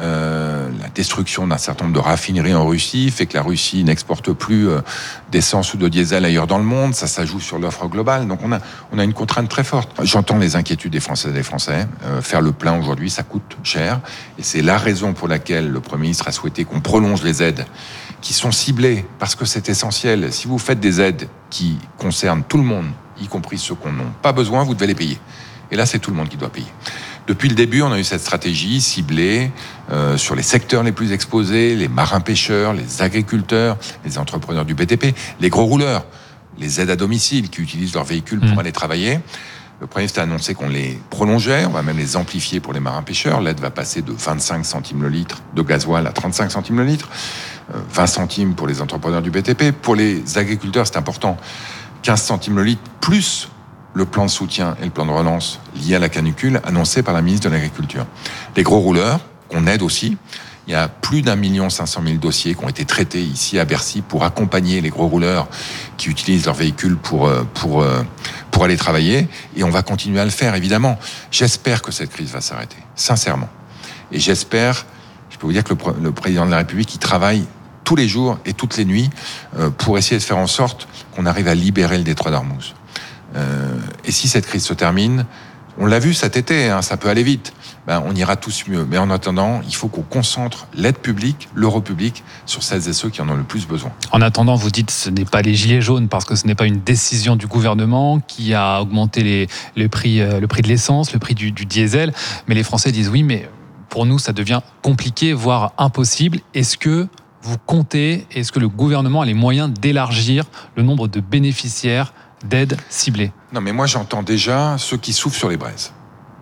Euh, la destruction d'un certain nombre de raffineries en Russie fait que la Russie n'exporte plus euh, d'essence ou de diesel ailleurs dans le monde. Ça, ça joue sur l'offre globale. Donc on a, on a une contrainte très forte. J'entends les inquiétudes des Françaises et des Français. Euh, faire le plein aujourd'hui, ça coûte cher. Et c'est la raison pour laquelle le Premier ministre a souhaité qu'on prolonge les aides qui sont ciblées, parce que c'est essentiel. Si vous faites des aides qui concernent tout le monde, y compris ceux qui n'ont pas besoin, vous devez les payer. Et là, c'est tout le monde qui doit payer. Depuis le début, on a eu cette stratégie ciblée euh, sur les secteurs les plus exposés, les marins-pêcheurs, les agriculteurs, les entrepreneurs du B T P, les gros rouleurs, les aides à domicile qui utilisent leurs véhicules pour mmh. aller travailler. Le Premier ministre a annoncé qu'on les prolongeait, on va même les amplifier pour les marins-pêcheurs. L'aide va passer de vingt-cinq centimes le litre de gasoil à trente-cinq centimes le litre, euh, vingt centimes pour les entrepreneurs du B T P. Pour les agriculteurs, c'est important, quinze centimes le litre, plus le plan de soutien et le plan de relance lié à la canicule annoncé par la ministre de l'Agriculture. Les gros rouleurs, qu'on aide aussi, il y a plus d'un million cinq cent mille dossiers qui ont été traités ici à Bercy pour accompagner les gros rouleurs qui utilisent leurs véhicules pour, pour, pour aller travailler. Et on va continuer à le faire, évidemment. J'espère que cette crise va s'arrêter, sincèrement. Et j'espère, je peux vous dire que le, le président de la République, il travaille tous les jours et toutes les nuits pour essayer de faire en sorte qu'on arrive à libérer le détroit d'Ormuz. Euh, et si cette crise se termine, on l'a vu cet été, hein, ça peut aller vite, ben, on ira tous mieux. Mais en attendant, il faut qu'on concentre l'aide publique, l'euro public, sur celles et ceux qui en ont le plus besoin. En attendant, vous dites que ce n'est pas les gilets jaunes, parce que ce n'est pas une décision du gouvernement qui a augmenté les, les prix, euh, le prix de l'essence, le prix du, du diesel. Mais les Français disent oui, mais pour nous, ça devient compliqué, voire impossible. Est-ce que vous comptez, est-ce que le gouvernement a les moyens d'élargir le nombre de bénéficiaires d'aide ciblée? Non, mais moi j'entends déjà ceux qui soufflent sur les braises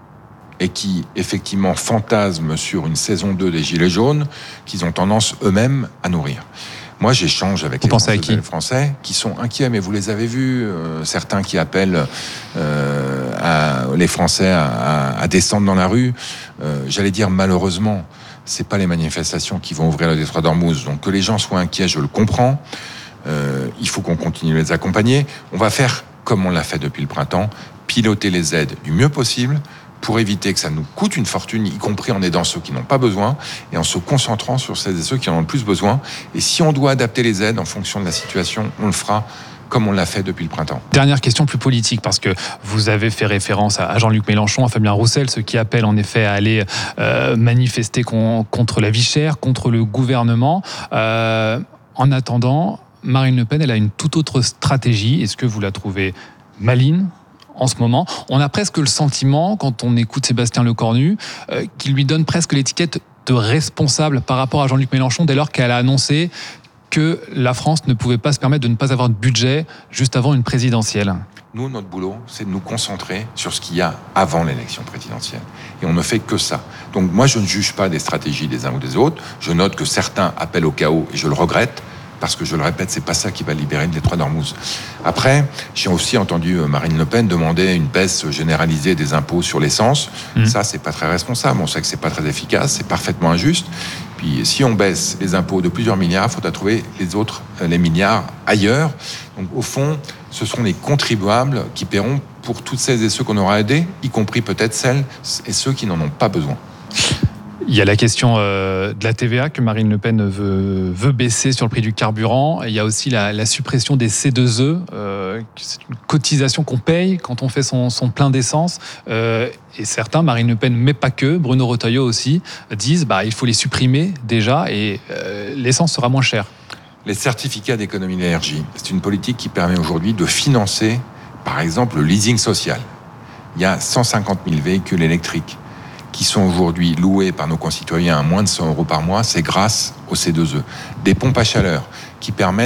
et qui effectivement fantasment sur une saison deux des Gilets jaunes qu'ils ont tendance eux-mêmes à nourrir. Moi, j'échange avec vous les pensez Français, à qui les Français qui sont inquiets, mais vous les avez vus, euh, certains qui appellent euh, à, les Français à, à, à descendre dans la rue. Euh, j'allais dire malheureusement, c'est pas les manifestations qui vont ouvrir le détroit d'Ormuz. Donc que les gens soient inquiets, je le comprends. Euh, il faut qu'on continue à les accompagner. On va faire comme on l'a fait depuis le printemps, piloter les aides du mieux possible pour éviter que ça nous coûte une fortune, y compris en aidant ceux qui n'ont pas besoin et en se concentrant sur celles et ceux qui en ont le plus besoin. Et si on doit adapter les aides en fonction de la situation, on le fera comme on l'a fait depuis le printemps. Dernière question plus politique, parce que vous avez fait référence à Jean-Luc Mélenchon, à Fabien Roussel, ceux qui appellent en effet à aller euh, manifester con, contre la vie chère, contre le gouvernement. Euh, en attendant, Marine Le Pen, elle a une toute autre stratégie. Est-ce que vous la trouvez maligne en ce moment? On a presque le sentiment, quand on écoute Sébastien Lecornu, euh, qu'il lui donne presque l'étiquette de responsable par rapport à Jean-Luc Mélenchon, dès lors qu'elle a annoncé que la France ne pouvait pas se permettre de ne pas avoir de budget juste avant une présidentielle. Nous, notre boulot, c'est de nous concentrer sur ce qu'il y a avant l'élection présidentielle. Et on ne fait que ça. Donc moi, je ne juge pas des stratégies des uns ou des autres. Je note que certains appellent au chaos, et je le regrette, parce que je le répète, c'est pas ça qui va libérer le détroit d'Ormuz. Après, j'ai aussi entendu Marine Le Pen demander une baisse généralisée des impôts sur l'essence. Mmh. Ça, c'est pas très responsable. On sait que c'est pas très efficace, c'est parfaitement injuste. Puis, si on baisse les impôts de plusieurs milliards, il faudra trouver les autres, les milliards ailleurs. Donc, au fond, ce seront les contribuables qui paieront pour toutes celles et ceux qu'on aura aidés, y compris peut-être celles et ceux qui n'en ont pas besoin. Il y a la question euh, de la T V A que Marine Le Pen veut, veut baisser sur le prix du carburant. Il y a aussi la, la suppression des C deux E. Euh, c'est une cotisation qu'on paye quand on fait son, son plein d'essence. Euh, et certains, Marine Le Pen, mais pas que, Bruno Retailleau aussi, disent bah, il faut les supprimer déjà et euh, l'essence sera moins chère. Les certificats d'économie d'énergie, c'est une politique qui permet aujourd'hui de financer, par exemple, le leasing social. Il y a cent cinquante mille véhicules électriques qui sont aujourd'hui loués par nos concitoyens à moins de cent euros par mois, c'est grâce au C deux E. Des pompes à chaleur qui permettent